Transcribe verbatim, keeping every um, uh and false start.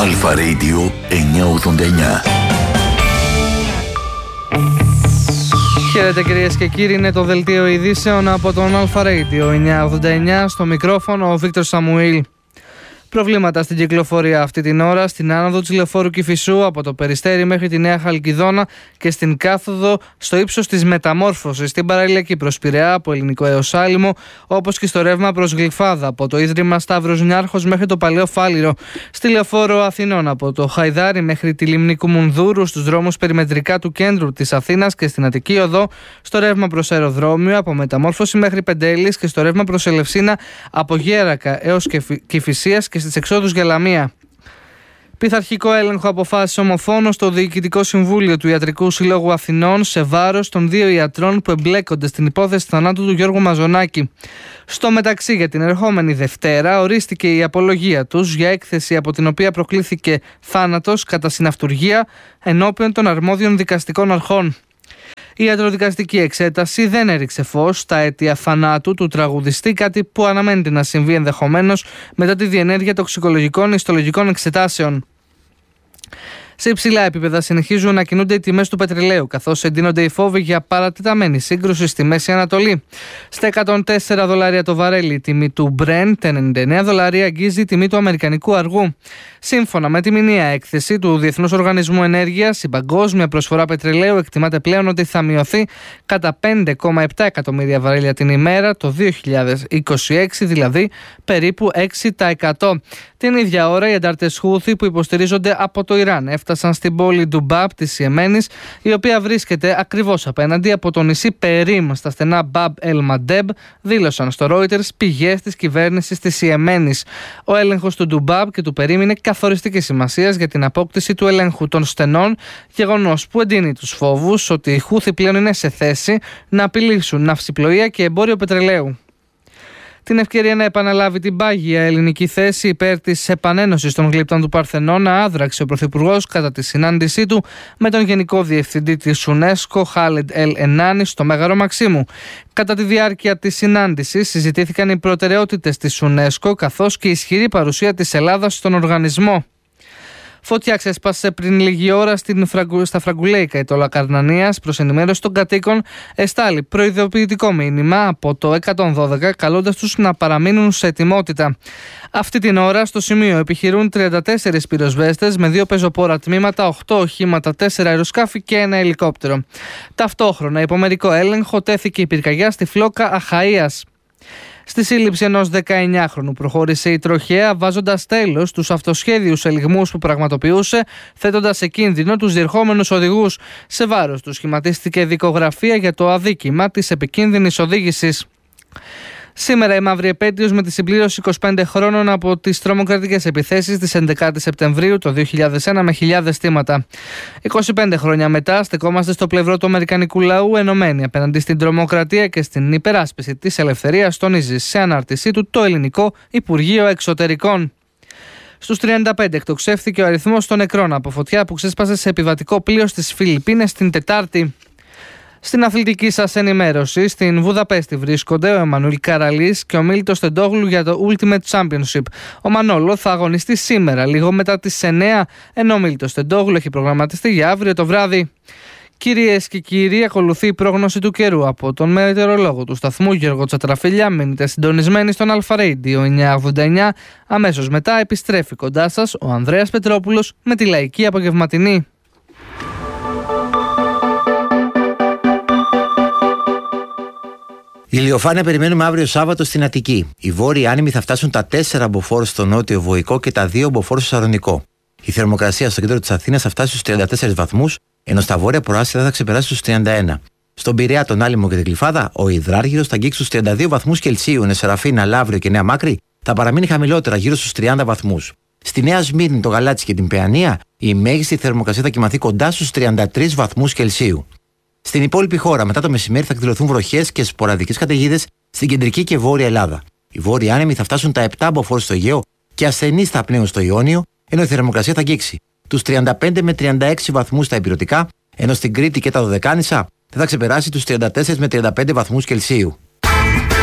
Αλφα Radio εννιακόσια ογδόντα εννιά. Χαίρετε κυρίες και κύριοι, είναι το δελτίο ειδήσεων από τον Αλφα Radio εννιακόσια ογδόντα εννιά. Στο μικρόφωνο ο Βίκτορ Σαμουήλ. Προβλήματα στην κυκλοφορία αυτή την ώρα στην άνοδο της λεωφόρου Κηφισού από το Περιστέρι μέχρι τη Νέα Χαλκιδόνα και στην κάθοδο στο ύψος της Μεταμόρφωσης στην παραλιακή προς Πειραιά από Ελληνικό έως Άλυμο, όπως και στο ρεύμα προς Γλυφάδα από το Ίδρυμα Σταύρος Νιάρχος μέχρι το Παλαιό Φάληρο, στη λεωφόρο Αθηνών από το Χαϊδάρι μέχρι τη Λιμνή Κουμουνδούρου, στους δρόμους περιμετρικά του κέντρου της Αθήνας και στην Αττική Οδό, στο ρεύμα προς Αεροδρόμιο από Μεταμόρφωση μέχρι Πεντέλης και στο ρεύμα προς Ελευσίνα από Γέρακα έως Κηφισίας και στις εξόδους για Λαμία. Πειθαρχικό έλεγχο αποφάσισε ομοφόνος στο Διοικητικό Συμβούλιο του Ιατρικού Συλλόγου Αθηνών σε βάρος των δύο ιατρών που εμπλέκονται στην υπόθεση θανάτου του Γιώργου Μαζονάκη. Στο μεταξύ, για την ερχόμενη Δευτέρα ορίστηκε η απολογία τους για έκθεση από την οποία προκλήθηκε θάνατος κατά συναυτουργία ενώπιον των αρμόδιων δικαστικών αρχών. Η ιατροδικαστική εξέταση δεν έριξε φως στα αίτια θανάτου του τραγουδιστή, κάτι που αναμένεται να συμβεί ενδεχομένως μετά τη διενέργεια τοξικολογικών ιστολογικών εξετάσεων. Σε υψηλά επίπεδα συνεχίζουν να κινούνται οι τιμές του πετρελαίου, καθώς εντείνονται οι φόβοι για παρατεταμένη σύγκρουση στη Μέση Ανατολή. Στα εκατόν τέσσερα δολάρια το βαρέλι η τιμή του Brent, ενενήντα εννέα δολάρια αγγίζει η τιμή του αμερικανικού αργού. Σύμφωνα με τη μηνιαία έκθεση του Διεθνούς Οργανισμού Ενέργειας, η παγκόσμια προσφορά πετρελαίου εκτιμάται πλέον ότι θα μειωθεί κατά πέντε κόμμα επτά εκατομμύρια βαρέλια την ημέρα το δύο χιλιάδες είκοσι έξι, δηλαδή περίπου έξι τοις εκατό. Την ίδια ώρα, οι αντάρτες Χούθι που υποστηρίζονται από το Ιράν έφτασαν στην πόλη Ντουμπάμπ της Ιεμένης, η οποία βρίσκεται ακριβώς απέναντι από το νησί Περίμ στα στενά Μπαμπ Ελ Μαντέμπ, δήλωσαν στο Reuters πηγές της κυβέρνησης της Ιεμένης. Ο έλεγχος του Ντουμπάμπ και του Περίμ είναι καθοριστικής σημασίας για την απόκτηση του ελέγχου των στενών, γεγονός που εντείνει τους φόβους ότι οι Χούθι πλέον είναι σε θέση να απειλήσουν ναυσιπλοεία και εμπόριο πετρελαίου. Την ευκαιρία να επαναλάβει την πάγια ελληνική θέση υπέρ της επανένωσης των γλύπτων του Παρθενώνα άδραξε ο Πρωθυπουργός κατά τη συνάντησή του με τον Γενικό Διευθυντή της UNESCO, Χάλεντ Ελ Ενάνη, στο Μέγαρο Μαξίμου. Κατά τη διάρκεια της συνάντησης συζητήθηκαν οι προτεραιότητες της UNESCO καθώς και η ισχυρή παρουσία της Ελλάδας στον οργανισμό. Φωτιά ξέσπασε πριν λίγη ώρα στην Φραγκου... στα Φραγκουλέικα Ιτώλα Καρνανίας. Προς ενημέρωση των κατοίκων εστάλει προειδοποιητικό μήνυμα από το εκατόν δώδεκα καλώντας τους να παραμείνουν σε ετοιμότητα. Αυτή την ώρα στο σημείο επιχειρούν τριάντα τέσσερις πυροσβέστες με δύο πεζοπόρα τμήματα, οκτώ οχήματα, τέσσερα αεροσκάφη και ένα ελικόπτερο. Ταυτόχρονα υπό μερικό έλεγχο τέθηκε η πυρκαγιά στη Φλόκα Αχαΐας. Στη σύλληψη ενός δεκαεννιάχρονου προχώρησε η τροχέα, βάζοντας τέλος στους αυτοσχέδιους ελιγμούς που πραγματοποιούσε, θέτοντας σε κίνδυνο τους διερχόμενους οδηγούς. Σε βάρος του σχηματίστηκε δικογραφία για το αδίκημα της επικίνδυνης οδήγησης. Σήμερα η μαύρη επέτειος με τη συμπλήρωση είκοσι πέντε χρόνων από τις τρομοκρατικές επιθέσεις της έντεκα Σεπτεμβρίου το δύο χιλιάδες ένα με χιλιάδες θύματα. είκοσι πέντε χρόνια μετά στεκόμαστε στο πλευρό του αμερικανικού λαού ενωμένοι απέναντι στην τρομοκρατία και στην υπεράσπιση της ελευθερίας, τονίζει σε ανάρτησή του το Ελληνικό Υπουργείο Εξωτερικών. Στους τριάντα πέντε εκτοξεύθηκε ο αριθμός των νεκρών από φωτιά που ξέσπασε σε επιβατικό πλοίο στις Φιλιππίνες την Τετάρτη. Στην αθλητική σας ενημέρωση, στην Βουδαπέστη βρίσκονται ο Εμμανουήλ Καραλής και ο Μίλτος Τεντόγλου για το Ultimate Championship. Ο Μανόλο θα αγωνιστεί σήμερα, λίγο μετά τις εννέα, ενώ ο Μίλτος Τεντόγλου έχει προγραμματιστεί για αύριο το βράδυ. Κυρίες και κύριοι, ακολουθεί η πρόγνωση του καιρού από τον μετεωρολόγο του σταθμού Γιώργο Τσατραφίλια. Μείνετε συντονισμένοι στον Αλφα Radio εννιακόσια ογδόντα εννιά. Αμέσως μετά επιστρέφει κοντά σας ο Ανδρέας Πετρόπουλος με τη λαϊκή απογευματινή. Ηλιοφάνεια περιμένουμε αύριο Σάββατο στην Αττική. Οι βόρειοι άνεμοι θα φτάσουν τα τέσσερα μποφόρ στο νότιο Βοϊκό και τα δύο μποφόρ στο Σαλονικό. Η θερμοκρασία στο κέντρο της Αθήνας θα φτάσει στους τριάντα τέσσερις βαθμούς, ενώ στα βόρεια προάστια θα ξεπεράσει στους τριάντα ένα. Στον Πειραιά, τον Άλυμο και την Γλυφάδα, ο υδράργυρος θα αγγίξει στους τριάντα δύο βαθμούς Κελσίου, ενώ Σεραφίνα, Λαύριο και Νέα Μάκρη θα παραμείνει χαμηλότερα, γύρω στους τριάντα βαθμούς. Στη Νέα Σμύρνη, το Γαλάτσι και την Παιανία, η μέγιστη θερμοκρασία θα κοιμαθεί κοντά στους τριάντα τρεις βαθμούς Κελσίου. Στην υπόλοιπη χώρα, μετά το μεσημέρι, θα εκδηλωθούν βροχές και σποραδικές καταιγίδες στην κεντρική και βόρεια Ελλάδα. Οι βόρειοι άνεμοι θα φτάσουν τα επτά μποφόρ στο Αιγαίο και ασθενείς θα πνέουν στο Ιόνιο, ενώ η θερμοκρασία θα αγγίξει τους τριάντα πέντε με τριάντα έξι βαθμούς στα ηπειρωτικά, ενώ στην Κρήτη και τα Δωδεκάνησα δεν θα ξεπεράσει τους τριάντα τέσσερα με τριάντα πέντε βαθμούς Κελσίου.